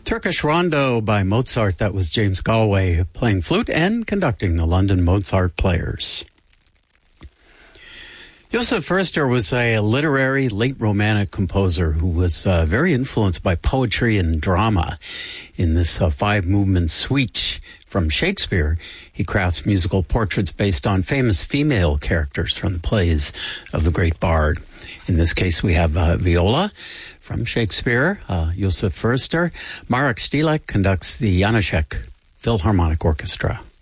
Turkish Rondo by Mozart. That was James Galway playing flute and conducting the London Mozart Players. Josef Förster was a literary late Romantic composer who was very influenced by poetry and drama. In this five-movement suite from Shakespeare, he crafts musical portraits based on famous female characters from the plays of the great bard. In this case, we have Viola from Shakespeare, Josef Förster. Marek Stilek conducts the Janacek Philharmonic Orchestra.